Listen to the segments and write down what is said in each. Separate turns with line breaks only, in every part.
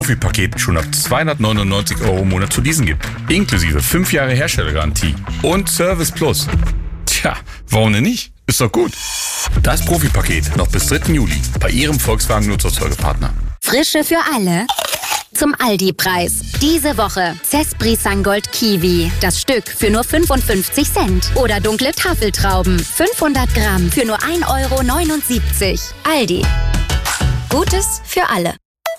Profi-Paket schon ab 299 € im Monat zu leasen gibt. Inklusive 5 Jahre Herstellergarantie und Service Plus. Tja, warum denn nicht? Ist doch gut. Das Profi-Paket noch bis 3. Juli bei Ihrem Volkswagen-Nutzfahrzeugepartner.
Frische für alle. Zum Aldi-Preis. Diese Woche Cespri Sangold Kiwi. Das Stück für nur 55 Cent. Oder dunkle Tafeltrauben. 500 Gramm für nur 1,79 €. Aldi. Gutes für alle.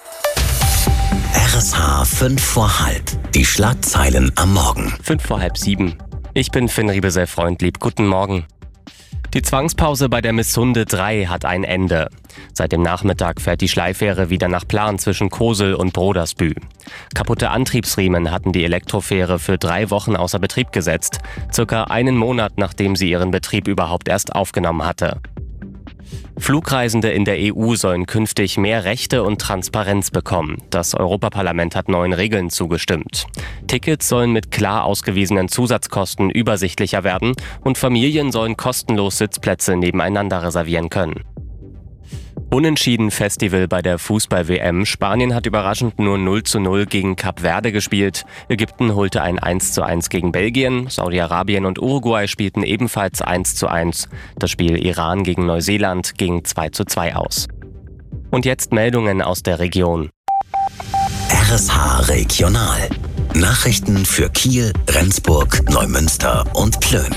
RSH 5 vor halb. Die Schlagzeilen am Morgen.
5 vor halb 7. Ich bin Finn Riebesell-Freundlieb. Guten Morgen. Die Zwangspause bei der Missunde 3 hat ein Ende. Seit dem Nachmittag fährt die Schleifähre wieder nach Plan zwischen Kosel und Brodersbü. Kaputte Antriebsriemen hatten die Elektrofähre für 3 Wochen außer Betrieb gesetzt. Circa einen Monat, nachdem sie ihren Betrieb überhaupt erst aufgenommen hatte. Flugreisende in der EU sollen künftig mehr Rechte und Transparenz bekommen. Das Europaparlament hat neuen Regeln zugestimmt. Tickets sollen mit klar ausgewiesenen Zusatzkosten übersichtlicher werden und Familien sollen kostenlos Sitzplätze nebeneinander reservieren können. Unentschieden Festival bei der Fußball-WM. Spanien hat überraschend nur 0:0 gegen Kap Verde gespielt. Ägypten holte ein 1:1 gegen Belgien. Saudi-Arabien und Uruguay spielten ebenfalls 1:1. Das Spiel Iran gegen Neuseeland ging 2:2 aus. Und jetzt Meldungen aus der Region.
RSH Regional. Nachrichten für Kiel, Rendsburg, Neumünster und Plön.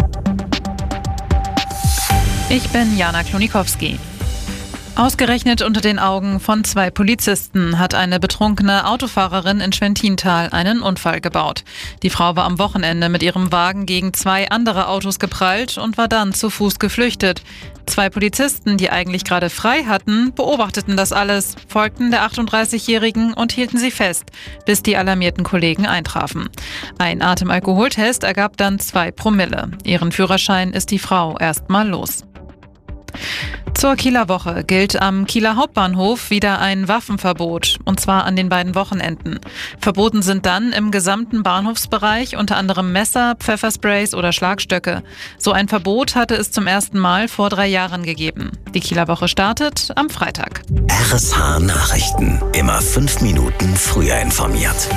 Ich bin Jana Klonikowski. Ausgerechnet unter den Augen von 2 Polizisten hat eine betrunkene Autofahrerin in Schwentintal einen Unfall gebaut. Die Frau war am Wochenende mit ihrem Wagen gegen 2 andere Autos geprallt und war dann zu Fuß geflüchtet. 2 Polizisten, die eigentlich gerade frei hatten, beobachteten das alles, folgten der 38-Jährigen und hielten sie fest, bis die alarmierten Kollegen eintrafen. Ein Atemalkoholtest ergab dann 2 Promille. Ihren Führerschein ist die Frau erstmal los. Zur Kieler Woche gilt am Kieler Hauptbahnhof wieder ein Waffenverbot, und zwar an den beiden Wochenenden. Verboten sind dann im gesamten Bahnhofsbereich unter anderem Messer, Pfeffersprays oder Schlagstöcke. So ein Verbot hatte es zum ersten Mal vor 3 Jahren gegeben. Die Kieler Woche startet am Freitag.
RSH Nachrichten. Immer 5 Minuten früher informiert.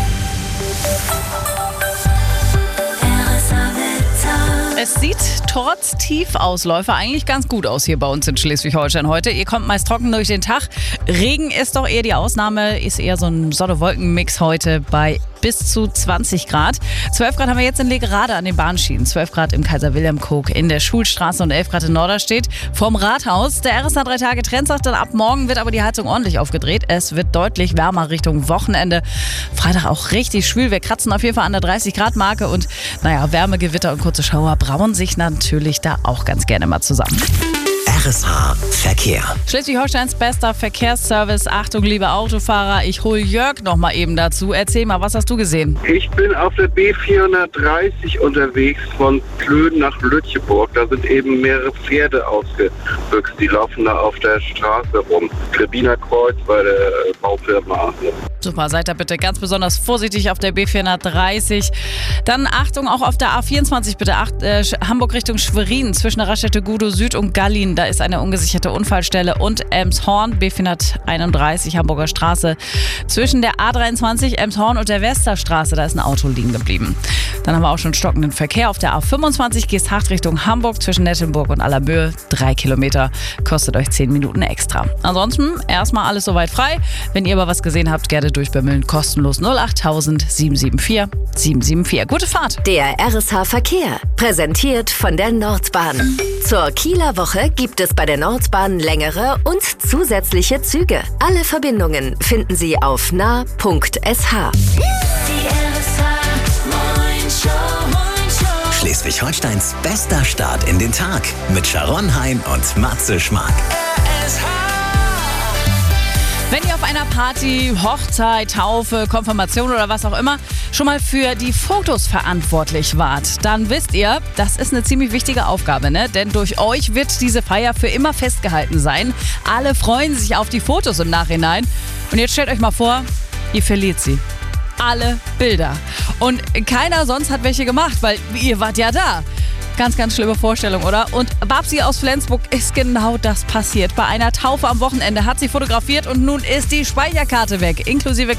Es sieht trotz Tiefausläufer eigentlich ganz gut aus hier bei uns in Schleswig-Holstein heute. Ihr kommt meist trocken durch den Tag. Regen ist doch eher die Ausnahme, ist eher so ein Sonne-Wolken-Mix heute bei bis zu 20 Grad. 12 Grad haben wir jetzt in Legerade an den Bahnschienen. 12 Grad im Kaiser-Wilhelm-Kog in der Schulstraße und 11 Grad in Norderstedt vorm Rathaus. Der RSH 3-Tage-Trend sagt dann, ab morgen wird aber die Heizung ordentlich aufgedreht. Es wird deutlich wärmer Richtung Wochenende. Freitag auch richtig schwül. Wir kratzen auf jeden Fall an der 30-Grad-Marke und Wärme, Gewitter und kurze Schauer brauen sich natürlich da auch ganz gerne mal zusammen.
RSH Verkehr.
Schleswig-Holsteins bester Verkehrsservice. Achtung, liebe Autofahrer, ich hole Jörg noch mal eben dazu. Erzähl mal, was hast du gesehen?
Ich bin auf der B430 unterwegs von Plön nach Lütjeburg. Da sind eben mehrere Pferde ausgebüxt. Die laufen da auf der Straße rum. Trebiner Kreuz bei der Baufirma.
Super, seid da bitte ganz besonders vorsichtig auf der B430. Dann Achtung auch auf der A24 bitte. Hamburg Richtung Schwerin zwischen der Raststätte Gudow Süd und Gallien. Da ist eine ungesicherte Unfallstelle. Und Elmshorn, B431 Hamburger Straße. Zwischen der A23 Elmshorn und der Westerstraße, da ist ein Auto liegen geblieben. Dann haben wir auch schon stockenden Verkehr auf der A25 Geesthacht Richtung Hamburg zwischen Nettenburg und Allermöhe. 3 Kilometer, kostet euch 10 Minuten extra. Ansonsten erstmal alles soweit frei. Wenn ihr aber was gesehen habt, gerne durchbimmeln. Kostenlos 08000 774 774. Gute Fahrt!
Der RSH Verkehr, präsentiert von der Nordbahn. Zur Kieler Woche gibt es bei der Nordbahn längere und zusätzliche Züge. Alle Verbindungen finden Sie auf nah.sh.
Schleswig-Holsteins bester Start in den Tag mit Sharon Hein und Matze Schmark.
Wenn ihr auf einer Party, Hochzeit, Taufe, Konfirmation oder was auch immer schon mal für die Fotos verantwortlich wart, dann wisst ihr, das ist eine ziemlich wichtige Aufgabe, ne? Denn durch euch wird diese Feier für immer festgehalten sein. Alle freuen sich auf die Fotos im Nachhinein. Und jetzt stellt euch mal vor, ihr verliert sie. Alle Bilder. Und keiner sonst hat welche gemacht, weil ihr wart ja da. Ganz, ganz schlimme Vorstellung, oder? Und Babsi aus Flensburg ist genau das passiert. Bei einer Taufe am Wochenende hat sie fotografiert und nun ist die Speicherkarte weg, inklusive